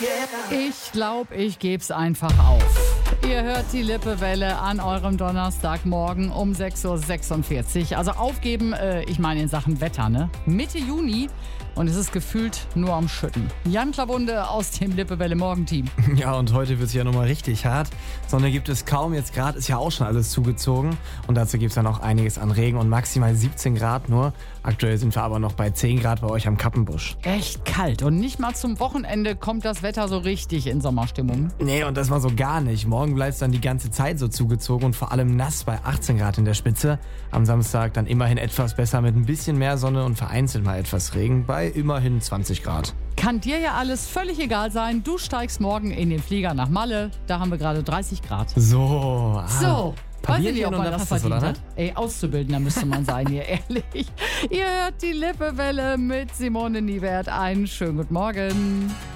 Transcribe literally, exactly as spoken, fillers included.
Ich glaube, ich geb's einfach auf. Ihr hört die Lippewelle an eurem Donnerstagmorgen um sechs Uhr sechsundvierzig. Also aufgeben, äh, ich meine in Sachen Wetter, ne? Mitte Juni und es ist gefühlt nur am Schütten. Jan Klabunde aus dem Lippewelle-Morgenteam. Ja, und heute wird es ja nochmal richtig hart. Sonne gibt es kaum. Jetzt gerade ist ja auch schon alles zugezogen. Und dazu gibt es dann auch einiges an Regen und maximal siebzehn Grad nur. Aktuell sind wir aber noch bei zehn Grad bei euch am Kappenbusch. Echt kalt und nicht mal zum Wochenende kommt das Wetter so richtig in Sommerstimmung. Nee, und das mal so gar nicht. Morgen bleibt es dann die ganze Zeit so zugezogen und vor allem nass bei achtzehn Grad in der Spitze. Am Samstag dann immerhin etwas besser mit ein bisschen mehr Sonne und vereinzelt mal etwas Regen bei immerhin zwanzig Grad. Kann dir ja alles völlig egal sein. Du steigst morgen in den Flieger nach Malle. Da haben wir gerade dreißig Grad. So. Ah. So. Weiß ich nicht, ob und man da das passt es, verdient oder hat. Ey, Auszubildender müsste man sein hier, ehrlich. Ihr hört die Lippewelle mit Simone Niewert. Einen schönen guten Morgen.